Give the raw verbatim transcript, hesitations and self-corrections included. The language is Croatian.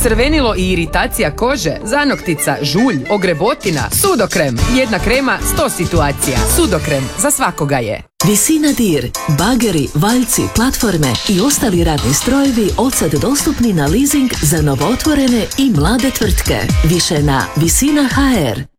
Crvenilo i iritacija kože, zanoktica, žulj, ogrebotina, Sudokrem. Jedna krema, sto situacija. Sudokrem, za svakoga je. Visina dir, bageri, valjci, platforme i ostali radni strojevi odsad dostupni na leasing za novootvorene i mlade tvrtke. Više na Visina ha er.